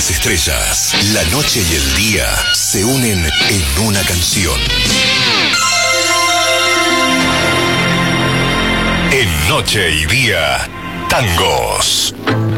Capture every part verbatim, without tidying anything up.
las estrellas, la noche y el día se unen en una canción. En Noche y Día, tangos.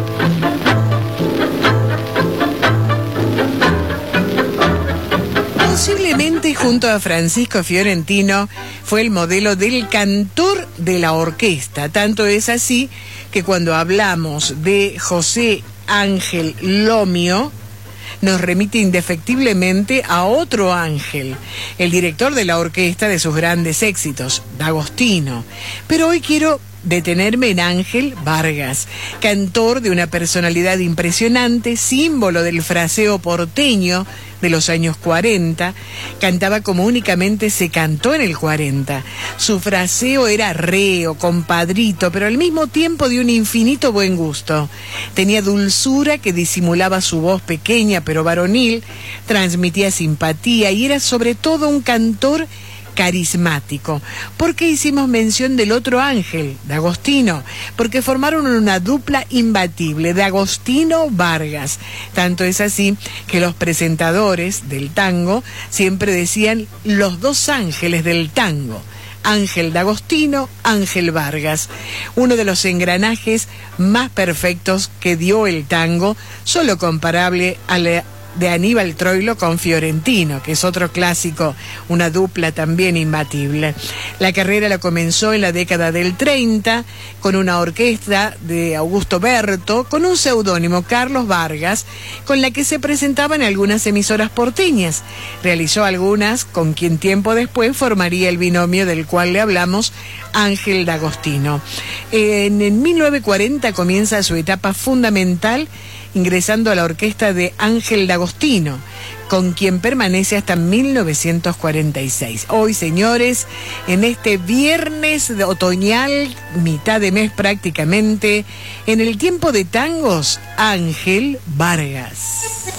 Posiblemente junto a Francisco Fiorentino fue el modelo del cantor de la orquesta. Tanto es así que cuando hablamos de José Ángel Lomio, nos remite indefectiblemente a otro Ángel, el director de la orquesta de sus grandes éxitos, D'Agostino. Pero hoy quiero detenerme en Ángel Vargas, cantor de una personalidad impresionante, símbolo del fraseo porteño de los años cuarenta, cantaba como únicamente se cantó en el cuarenta. Su fraseo era reo, compadrito, pero al mismo tiempo de un infinito buen gusto. Tenía dulzura que disimulaba su voz pequeña pero varonil, transmitía simpatía y era sobre todo un cantor carismático. ¿Por qué hicimos mención del otro Ángel, D'Agostino? Porque formaron una dupla imbatible, D'Agostino Vargas. Tanto es así que los presentadores del tango siempre decían los dos ángeles del tango. Ángel D'Agostino, Ángel Vargas, uno de los engranajes más perfectos que dio el tango, solo comparable a la de Aníbal Troilo con Fiorentino, que es otro clásico, una dupla también imbatible. La carrera la comenzó en la década del treinta con una orquesta de Augusto Berto, con un seudónimo, Carlos Vargas, con la que se presentaba en algunas emisoras porteñas. Realizó algunas con quien tiempo después formaría el binomio del cual le hablamos, Ángel D'Agostino. En, en mil novecientos cuarenta comienza su etapa fundamental ingresando a la orquesta de Ángel D'Agostino, con quien permanece hasta mil novecientos cuarenta y seis. Hoy, señores, en este viernes otoñal, mitad de mes prácticamente, en el tiempo de tangos, Ángel Vargas.